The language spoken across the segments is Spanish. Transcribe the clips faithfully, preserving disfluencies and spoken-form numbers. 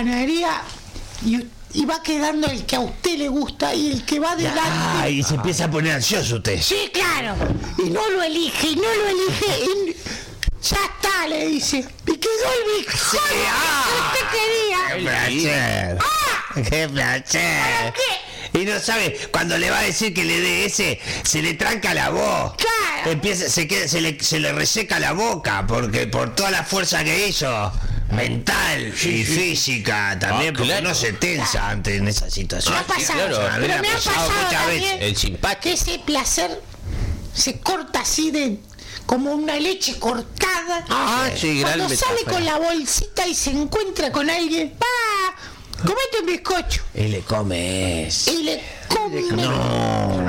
panadería y, y va quedando el que a usted le gusta y el que va adelante. Ah, y se empieza a poner ansioso usted. Sí, claro. Y no lo elige, y no lo elige. Y ya está, le dice. Y quedó el bizcocho Sí, ah. que usted quería. ¡Qué placer! ¡Ah! ¡Qué placer! ¿Para qué? Y no sabe, cuando le va a decir que le dé ese, se le tranca la voz. Claro. Empieza, se, queda, se, le, se le reseca la boca, porque por toda la fuerza que hizo, mental y física también, Ah, porque claro. no se tensa antes en esa situación. Me ha pasado, claro, a mí pero me me ha ha pasado pasado muchas también veces. El simpático. que ese placer se corta así de como una leche cortada. Ah, sí, gran Cuando sale metáfora. con la bolsita y se encuentra con alguien, ¡pa! Comete un bizcocho. Y le come eso. Y le come. No.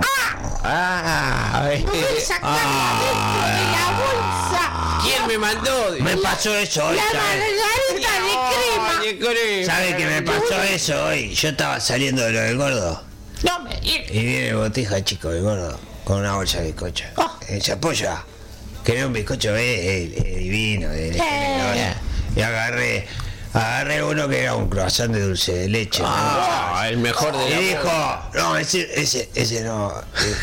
Ah, No voy a sacar adentro de la bolsa. ¿quién me mandó? Me pasó eso hoy, La ¿sabes? margarita de crema. de crema. ¿Sabe qué me pasó eso hoy? Yo estaba saliendo de lo del gordo. No me Y viene el botija chico del gordo con una bolsa de bizcocho. Oh. Y dice, apoya. Quería un bizcocho eh, eh, eh, divino. De, de- Eh. y agarré, agarré uno que era un croissant de dulce de leche. Ah, el mejor de y la dijo, no, ese, ese, ese no. Eh,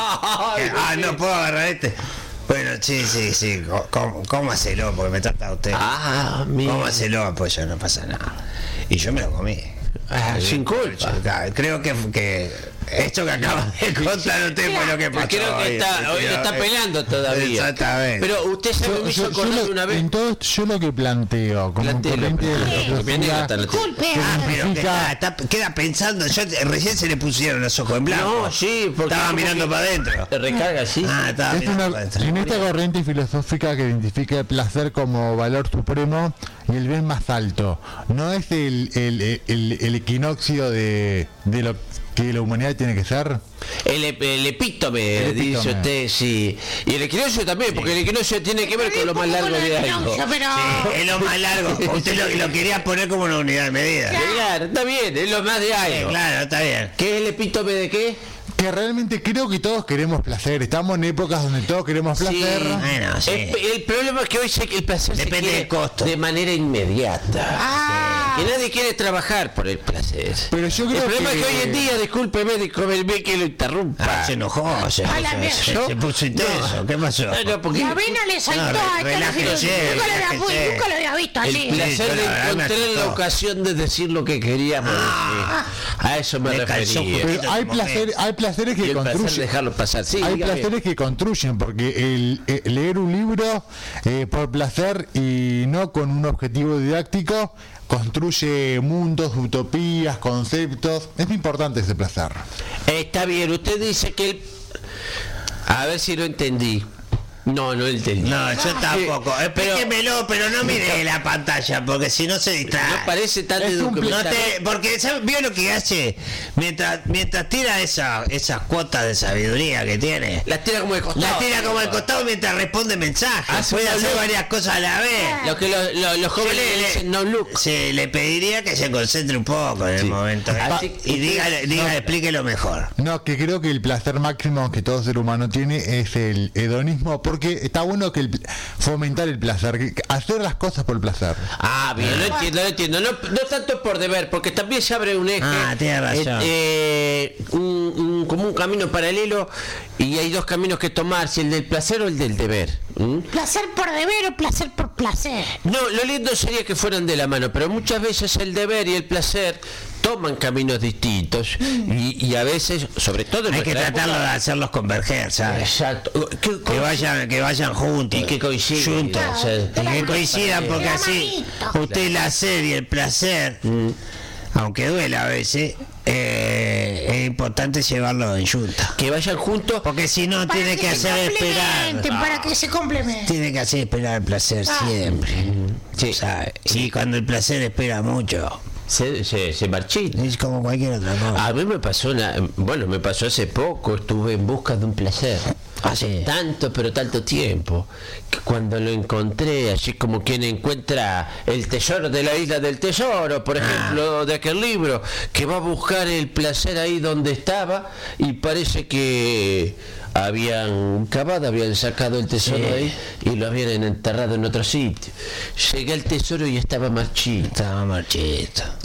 Ay, ah, no puedo agarrar este. Bueno, sí, sí, sí, có- có- cómaselo, porque me trata usted. Ah, mira. Cómaselo, apoyo, no pasa nada. Y yo me lo comí. Ah, sin culpa. Creo que, que esto que acaba de contar usted fue lo que pasó. Creo que hoy, está, hoy pero, está eh, peleando todavía. Exactamente. Pero usted sabe, me hizo Yo- yo acordar lo- una vez. en todo esto, yo lo que planteo como Plantéelo, corriente de la plantéelo. Mi filosofía anécdota la tengo. Disculpe, Ah, ah, pero que significa- está, está- queda pensando, yo recién se le pusieron los ojos en blanco. No, sí, porque estaba como mirando que para adentro. Te recarga, sí. Ah, estaba es mirando una- para adentro. en esta corriente filosófica que identifica el placer como valor supremo y el bien más alto, ¿no es el, el, el, el equinoccio de, de lo que la humanidad tiene que ser? El, ep- el epítome, El epítome. dice usted, sí. Y el equinoccio también, porque el equinoccio tiene que ver con lo más largo de algo. pero Sí, es lo más largo. Usted lo, lo quería poner como una unidad de medida. Claro, está bien, es lo más de Sí, algo. claro, está bien. ¿Qué es el epítome de qué? Que realmente creo que todos queremos placer. Estamos en épocas donde todos queremos placer. Sí. Bueno, sí. El, el problema es que hoy sé que el placer Depende se quiere del costo. de manera inmediata. Ah. Que nadie quiere trabajar por el placer. Pero yo creo el problema que- es que hoy en día, discúlpeme, discúlpeme que lo interrumpa. Ah, se enojó, se, A la se- mierda. se- se puso intenso. ¿Qué pasó? No, no, porque la vena le saltó No, a esta relájese, filosofía. Nunca lo había- relájese. nunca lo había visto el así. placer Sí, de la verdad me encontrar la asustó. ocasión de decir lo que queríamos Ah. decir. A eso me Le calzó refería. justo. Pero hay, Momento. placer, hay placeres Y que el placer construyen. dejarlo pasar. Sí, Hay dígame. placeres que construyen, porque el, eh, leer un libro eh, por placer y no con un objetivo didáctico construye mundos, utopías, conceptos. Es muy importante ese placer. Está bien, usted dice que el... A ver si lo entendí. No, no entendí. No, yo tampoco. Explíquemelo, pero no mire la pantalla, porque si no se distrae. No parece tan Es un No documental. te- porque ¿sabe? ¿Vio lo que hace? Mientras mientras tira esa, esas cuotas de sabiduría que tiene, Las tira como de costado. la tira como al costado mientras responde mensajes. Hace Puede una hacer luz. varias cosas a la vez. Lo que lo- lo- los jóvenes Yo le- le- dicen no look. Se le pediría que se concentre un poco en el Sí. momento. Así- y dígale, dígale, explíquelo mejor. No, que creo que el placer máximo que todo ser humano tiene es el hedonismo, porque está bueno que el, fomentar el placer, que, hacer las cosas por placer. Ah, bien, lo entiendo, lo entiendo. No, no tanto por deber, porque también se abre un eje. Ah, tiene razón. eh, un, un- como un camino paralelo y hay dos caminos que tomar, si el del placer o el del deber. ¿Mm? Placer por deber o placer por placer. No, lo lindo sería que fueran de la mano, pero muchas veces el deber y el placer toman caminos distintos y, y a veces, sobre todo en Hay que nuestra tratarlo de época- hacerlos converger, ¿sabes? Exacto. Que, Que vayan, que vayan juntos. Y que coincidan. Juntos. Sí. Y que coincidan, porque De la así manito. usted el hacer y el placer, Mm. aunque duela a veces, eh, es importante llevarlo en junta. que vayan juntos. Porque si no, Para tiene que se hacer complementen, esperar. Para que se complementen. Tiene que hacer esperar el placer Ah. siempre. Sí. ¿Sabe? Y cuando el placer espera mucho, Se, se, se marchita. es como cualquier otra cosa. A mí me pasó una, bueno, me pasó hace poco, estuve en busca de un placer. Hace sí. tanto, pero tanto tiempo, que cuando lo encontré, así como quien encuentra el tesoro de la isla del tesoro, por ejemplo, de aquel libro, que va a buscar el placer ahí donde estaba, y parece que habían cavado, habían sacado el tesoro Sí. ahí y lo habían enterrado en otro sitio. Llegué al tesoro y estaba marchito. Estaba marchito.